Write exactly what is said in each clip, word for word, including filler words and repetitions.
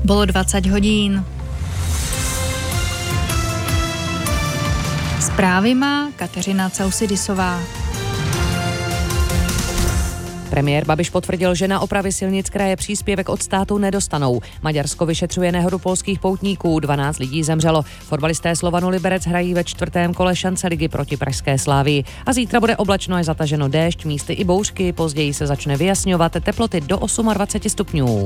Bolo dvadsať hodín. Zprávy má Kateřina Causidisová. Premiér Babiš potvrdil, že na opravy silnic kraje příspěvek od státu nedostanou. Maďarsko vyšetřuje nehodu polských poutníků, dvanáct lidí zemřelo. Fotbalisté Slovanu Liberec hrají ve čtvrtém kole šance ligy proti pražské Slavii. A zítra bude oblačno a zataženo déšť, místy i bouřky, později se začne vyjasňovat, teploty do dvacet osm stupňů.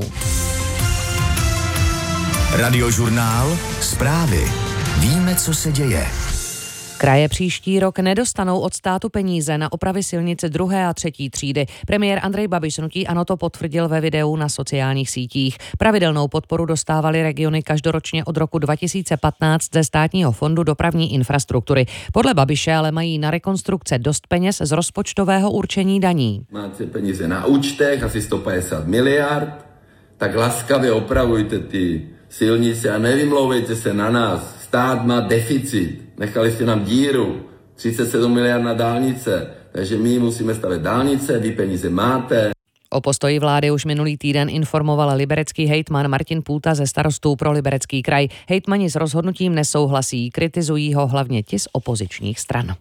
Radiožurnál, zprávy. Víme, co se děje. Kraje příští rok nedostanou od státu peníze na opravy silnice druhé a třetí třídy. Premiér Andrej Babiš hnutí ANO to potvrdil ve videu na sociálních sítích. Pravidelnou podporu dostávaly regiony každoročně od roku dva tisíce patnáct ze státního fondu dopravní infrastruktury. Podle Babiše ale mají na rekonstrukce dost peněz z rozpočtového určení daní. Máte peníze na účtech, asi sto padesát miliard, tak laskavě opravujte ty silnice a nevymlouvejte se na nás. Stát má deficit. Nechali jste nám díru, třicet sedm miliard na dálnice, takže my musíme stavět dálnice, vy peníze máte. O postoji vlády už minulý týden informoval liberecký hejtman Martin Půta ze Starostů pro Liberecký kraj. Hejtmani s rozhodnutím nesouhlasí, kritizují ho hlavně ti z opozičních stran.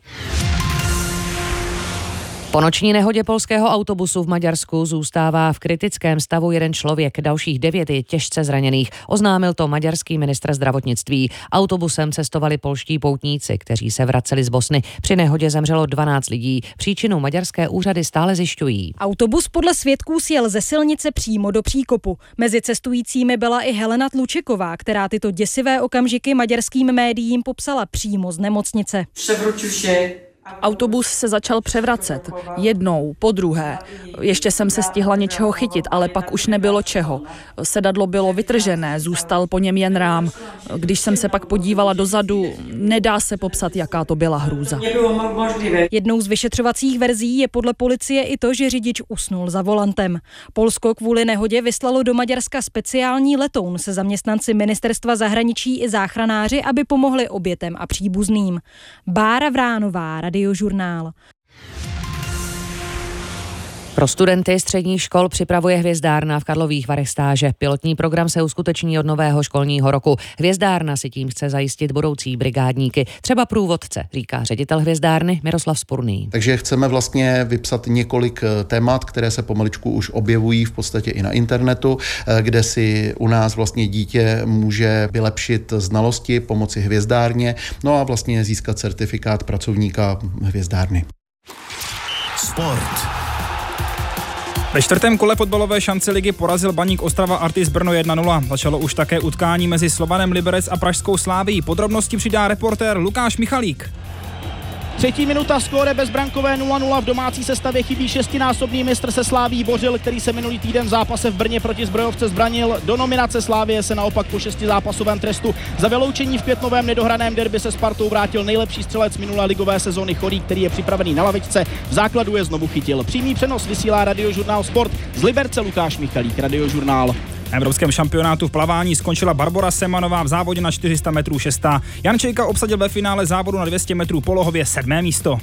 Po noční nehodě polského autobusu v Maďarsku zůstává v kritickém stavu jeden člověk, dalších devět je těžce zraněných. Oznámil to maďarský ministr zdravotnictví. Autobusem cestovali polští poutníci, kteří se vraceli z Bosny. Při nehodě zemřelo dvanáct lidí. Příčinu maďarské úřady stále zjišťují. Autobus podle svědků sjel ze silnice přímo do příkopu. Mezi cestujícími byla i Helena Tlučeková, která tyto děsivé okamžiky maďarským médiím popsala přímo z nemocnice. Autobus se začal převracet. Jednou, po druhé. Ještě jsem se stihla něčeho chytit, ale pak už nebylo čeho. Sedadlo bylo vytržené, zůstal po něm jen rám. Když jsem se pak podívala dozadu, nedá se popsat, jaká to byla hrůza. Jednou z vyšetřovacích verzí je podle policie i to, že řidič usnul za volantem. Polsko kvůli nehodě vyslalo do Maďarska speciální letoun se zaměstnanci ministerstva zahraničí i záchranáři, aby pomohli obětem a příbuzným. Bára Vránová, Radiožurnál. Pro studenty středních škol připravuje Hvězdárna v Karlových Varech stáže. Pilotní program se uskuteční od nového školního roku. Hvězdárna si tím chce zajistit budoucí brigádníky, třeba průvodce, říká ředitel Hvězdárny Miroslav Spurný. Takže chceme vlastně vypsat několik témat, které se pomaličku už objevují v podstatě i na internetu, kde si u nás vlastně dítě může vylepšit znalosti pomocí Hvězdárně, no a vlastně získat certifikát pracovníka Hvězdárny. Sport. Ve čtvrtém kole fotbalové šance ligy porazil Baník Ostrava Artis Brno jedna nula. Začalo už také utkání mezi Slovanem Liberec a pražskou Slavií. Podrobnosti přidá reportér Lukáš Michalík. Třetí minuta, skóre bezbrankové nula nula, v domácí sestavě chybí šestinásobný mistr se Slaví Bořil, který se minulý týden v zápase v Brně proti Zbrojovce zbranil. Do nominace Slávie se naopak po šestizápasovém trestu za vyloučení v květnovém nedohraném derby se Spartou vrátil nejlepší střelec minulé ligové sezóny Chorý, který je připravený na lavičce. V základu je znovu chytil. Přímý přenos vysílá Radiožurnál Sport. Z Liberce Lukáš Michalík, Radiožurnál. Na evropském šampionátu v plavání skončila Barbora Semanová v závodě na čtyři sta metrů šestá. Jan Čejka obsadil ve finále závodu na dvě stě metrů polohově sedmé místo.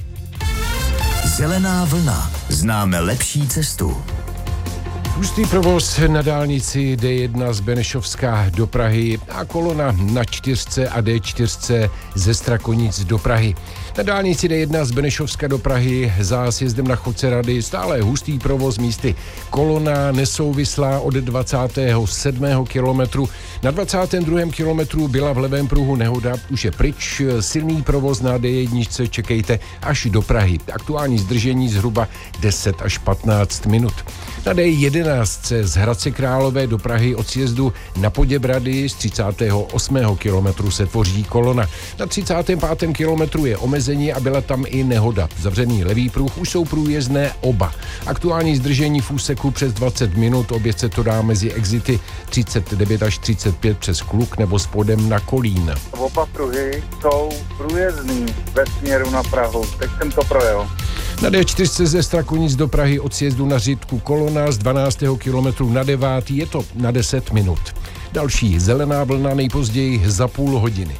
Zelená vlna. Známe lepší cestu. Hustý provoz na dálnici D jedna z Benešovska do Prahy a kolona na čtyřce a D čtyřce ze Strakonic do Prahy. Na dálnici D jedna z Benešovska do Prahy za sjezdem na Chodce Rady stále hustý provoz, místy kolona nesouvislá od dvacátého sedmého kilometru. Na dvacátém druhém kilometru byla v levém pruhu nehoda, už je pryč, silný provoz na D jedna čekejte až do Prahy. Aktuální zdržení zhruba deset až patnáct minut. Na D jedenáct z Hradce Králové do Prahy od sjezdu na Poděbrady z třicátého osmého kilometru se tvoří kolona. Na třicátém pátém kilometru je omezení a byla tam i nehoda. Zavřený levý pruh, už jsou průjezdné oba. Aktuální zdržení v úseku přes dvacet minut, oběd se to dá mezi exity třicet devět až třicet pět přes Kluk nebo spodem na Kolín. Oba pruhy jsou průjezdný ve směru na Prahu. Teď jsem to projel. Na D čtyři ze Strakonic do Prahy od sjezdu na Řitku kolona z dvanáctého kilometru na devátý, je to na deset minut. Další zelená vlna nejpozději za půl hodiny.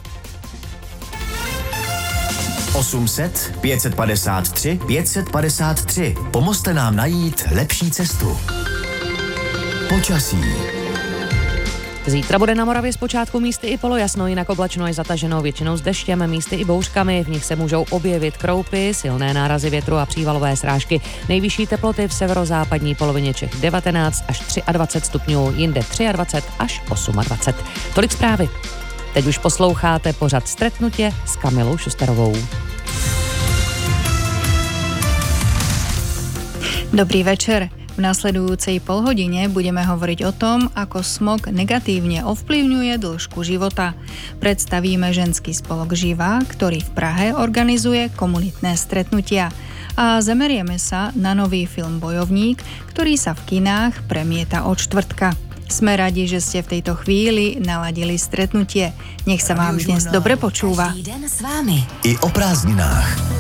osm set, pět set padesát tři, pět set padesát tři. Pomozte nám najít lepší cestu. Počasí. Zítra bude na Moravě zpočátku místy i polojasno, jinak oblačno je zataženo většinou s deštěm, místy i bouřkami, v nich se můžou objevit kroupy, silné nárazy větru a přívalové srážky. Nejvyšší teploty v severozápadní polovině Čech devatenáct až dvacet tři stupňů, jinde dvacet tři až dvacet osm. Tolik zprávy. Teď už posloucháte pořad Stretnutě s Kamilou Šusterovou. Dobrý večer. V nasledujúcej polhodine budeme hovoriť o tom, ako smog negatívne ovplyvňuje dĺžku života. Predstavíme ženský spolok Živa, ktorý v Prahe organizuje komunitné stretnutia. A zamerieme sa na nový film Bojovník, ktorý sa v kinách premieta od štvrtka. Sme radi, že ste v tejto chvíli naladili stretnutie. Nech sa vám dnes dobre počúva. I o prázdninách.